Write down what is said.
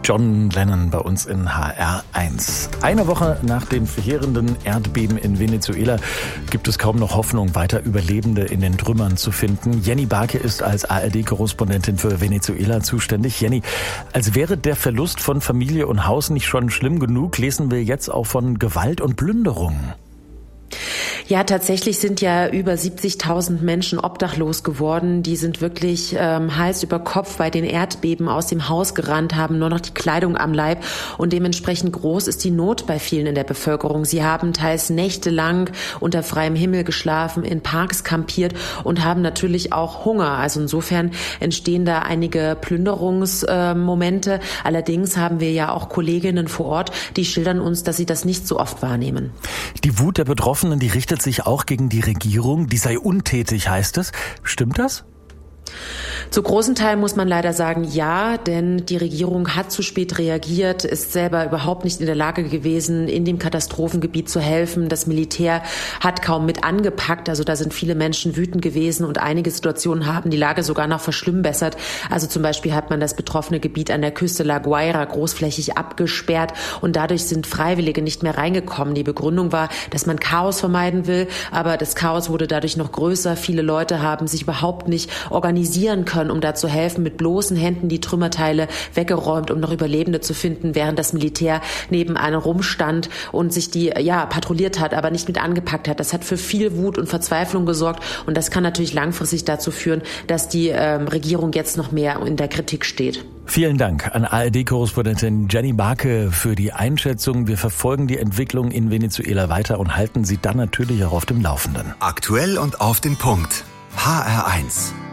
John Lennon bei uns in HR1. Eine Woche nach dem verheerenden Erdbeben in Venezuela gibt es kaum noch Hoffnung, weiter Überlebende in den Trümmern zu finden. Jenny Barke ist als ARD-Korrespondentin für Venezuela zuständig. Jenny, als wäre der Verlust von Familie und Haus nicht schon schlimm genug, lesen wir jetzt auch von Gewalt und Plünderungen. Ja, tatsächlich sind ja über 70.000 Menschen obdachlos geworden. Die sind wirklich Hals über Kopf bei den Erdbeben aus dem Haus gerannt, haben nur noch die Kleidung am Leib. Und dementsprechend groß ist die Not bei vielen in der Bevölkerung. Sie haben teils nächtelang unter freiem Himmel geschlafen, in Parks kampiert und haben natürlich auch Hunger. Also insofern entstehen da einige Plünderungsmomente. Allerdings haben wir ja auch Kolleginnen vor Ort, die schildern uns, dass sie das nicht so oft wahrnehmen. Die Wut der Betroffenen, die richtet sich auch gegen die Regierung, die sei untätig, heißt es. Stimmt das? Zu großen Teilen muss man leider sagen, ja, denn die Regierung hat zu spät reagiert, ist selber überhaupt nicht in der Lage gewesen, in dem Katastrophengebiet zu helfen. Das Militär hat kaum mit angepackt, also da sind viele Menschen wütend gewesen und einige Situationen haben die Lage sogar noch verschlimmbessert. Also zum Beispiel hat man das betroffene Gebiet an der Küste La Guaira großflächig abgesperrt und dadurch sind Freiwillige nicht mehr reingekommen. Die Begründung war, dass man Chaos vermeiden will, aber das Chaos wurde dadurch noch größer. Viele Leute haben sich überhaupt nicht organisieren können, um da zu helfen, mit bloßen Händen die Trümmerteile weggeräumt, um noch Überlebende zu finden, während das Militär nebenan rumstand und sich die patrouilliert hat, aber nicht mit angepackt hat. Das hat für viel Wut und Verzweiflung gesorgt und das kann natürlich langfristig dazu führen, dass die Regierung jetzt noch mehr in der Kritik steht. Vielen Dank an ARD-Korrespondentin Jenny Barke für die Einschätzung. Wir verfolgen die Entwicklung in Venezuela weiter und halten Sie dann natürlich auch auf dem Laufenden. Aktuell und auf den Punkt. HR1.